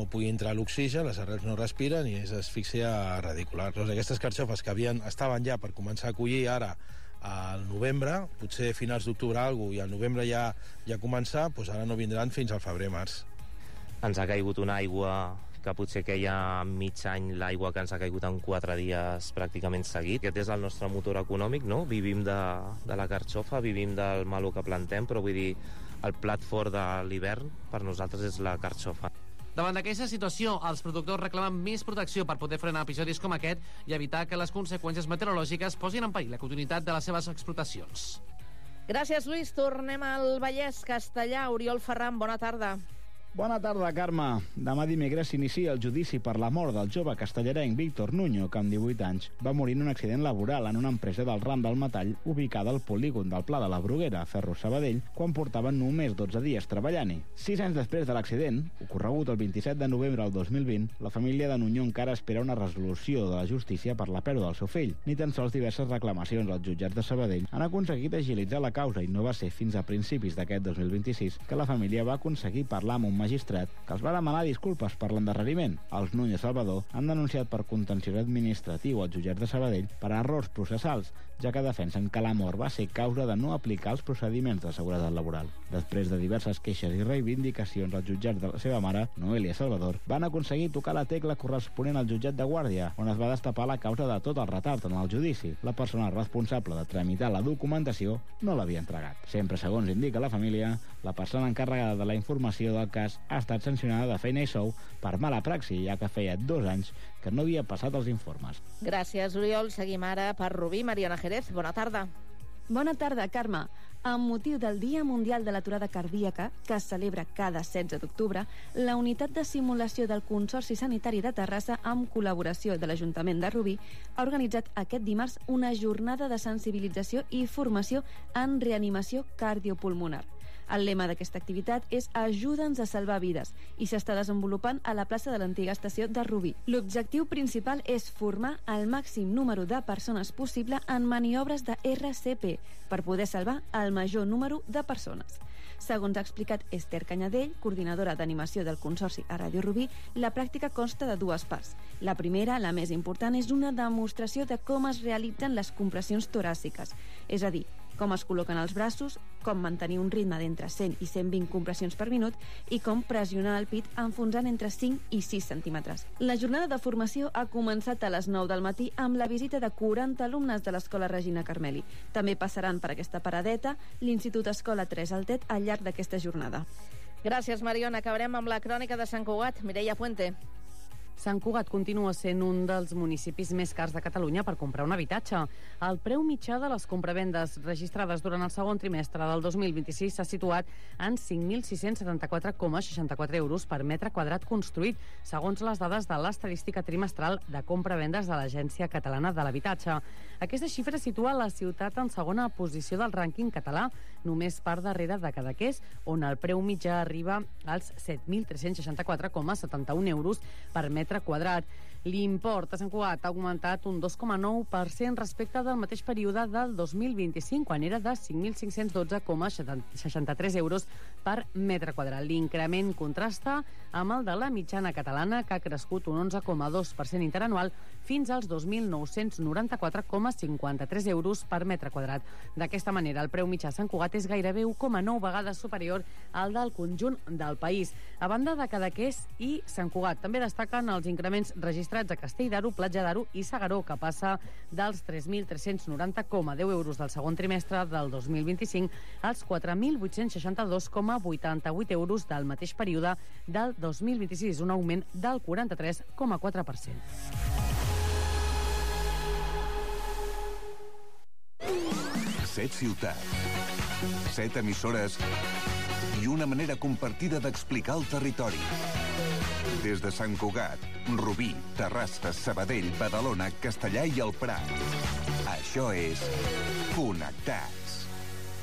pugui entrar l'oxigen, les arrels no respiren i és asfíxia radicular. Llavors, aquestes carxofes que estaven ja per començar a collir ara al novembre, potser finals d'octubre i al novembre ja començar, doncs ara no vindran fins al febrer-març. Ens ha caigut una aigua que potser queia mig any, l'aigua que ens ha caigut en 4 dies pràcticament seguit. Aquest és el nostre motor econòmic, no? Vivim de la carxofa, vivim del malo que plantem, però vull dir, el plat fort de l'hivern per nosaltres és la carxofa. Davant d'aquesta situació, els productors reclamen més protecció per poder frenar episodis com aquest i evitar que les conseqüències meteorològiques posin en perill la continuïtat de les seves explotacions. Gràcies, Lluís. Tornem al Vallès Castellà. Oriol Ferran, bona tarda. Bona tarda, Carme. Demà dimecres s'inicia el judici per la mort del jove castellarenc Víctor Nuño, que amb 18 anys va morir en un accident laboral en una empresa del ram del metall ubicada al polígon del Pla de la Bruguera, Ferro Sabadell, quan portaven només 12 dies treballant-hi. 6 anys després de l'accident, ocorregut el 27 de novembre del 2020, la família de Nuño encara espera una resolució de la justícia per la pèrdua del seu fill. Ni tan sols diverses reclamacions als jutjats de Sabadell han aconseguit agilitzar la causa i no va ser fins a principis d'aquest 2026 que la família va aconseguir parlar amb un magistrat que els va demanar disculpes per l'endarreriment. Els Núñez Salvador han denunciat per contenciós administratiu als jutjats de Sabadell per errors processals, ja que defensen que la mort va ser causa de no aplicar els procediments de seguretat laboral. Després de diverses queixes i reivindicacions als jutjats de la seva mare, Noelia Salvador, van aconseguir tocar la tecla corresponent al jutjat de Guàrdia, on es va destapar la causa de tot el retard en el judici. La persona responsable de tramitar la documentació no l'havia entregat. Sempre segons indica la família, la persona encarregada de la informació del cas ha estat sancionada de feina i sou per mala praxi, ja que feia 2 anys que no havia passat els informes. Gràcies, Oriol. Seguim ara per Rubí. Mariona Jerez, bona tarda. Bona tarda, Carme. Amb motiu del Dia Mundial de l'Aturada Cardíaca, que es celebra cada 16 d'octubre, la Unitat de Simulació del Consorci Sanitari de Terrassa, amb col·laboració de l'Ajuntament de Rubí, ha organitzat aquest dimarts una jornada de sensibilització i formació en reanimació cardiopulmonar. El lema d'aquesta activitat és Ajuda'ns a salvar vides i s'està desenvolupant a la plaça de l'antiga estació de Rubí. L'objectiu principal és formar el màxim número de persones possible en maniobres de RCP per poder salvar el major número de persones. Segons ha explicat Esther Canyadell, coordinadora d'animació del Consorci a Ràdio Rubí, la pràctica consta de 2 parts. La primera, la més important, és una demostració de com es realitzen les compressions toràciques, és a dir, com es col·loquen els braços, com mantenir un ritme d'entre 100 i 120 compressions per minut i com pressionar el pit enfonsant entre 5 i 6 centímetres. La jornada de formació ha començat a les 9 del matí amb la visita de 40 alumnes de l'Escola Regina Carmeli. També passaran per aquesta paradeta l'Institut Escola 3 Altet al llarg d'aquesta jornada. Gràcies, Mariona. Acabarem amb la crònica de Sant Cugat. Mireia Puente. Sant Cugat continua sent un dels municipis més cars de Catalunya per comprar un habitatge. El preu mitjà de les compravendes registrades durant el segon trimestre del 2026 s'ha situat en 5.674,64 euros per metre quadrat construït, segons les dades de l'estadística trimestral de compravendes de l'Agència Catalana de l'Habitatge. Aquesta xifra situa la ciutat en segona posició del rànquing català, només per darrere de Cadaqués, on el preu mitjà arriba als 7.364,71 euros per metre quadrat. L'import a Sant Cugat ha augmentat un 2,9% respecte del mateix període del 2025, quan era de 5.512,63 euros per metre quadrat. L'increment contrasta amb el de la mitjana catalana, que ha crescut un 11,2% interanual fins als 2.994,53 euros per metre quadrat. D'aquesta manera, el preu mitjà a Sant Cugat és gairebé 1,9 vegades superior al del conjunt del país. A banda de Cadaqués i Sant Cugat, també destaquen els increments registrats a Castell d'Aro, Platja d'Aro i S'Agaró, que passa dels 3.390,10 euros del segon trimestre del 2025 als 4.862,88 euros del mateix període del 2026, un augment del 43,4%. 7 ciutats, 7 emissores i una manera compartida d'explicar el territori. Des de Sant Cugat, Rubí, Terrassa, Sabadell, Badalona, Castellà i el Prat. Això és Connectats.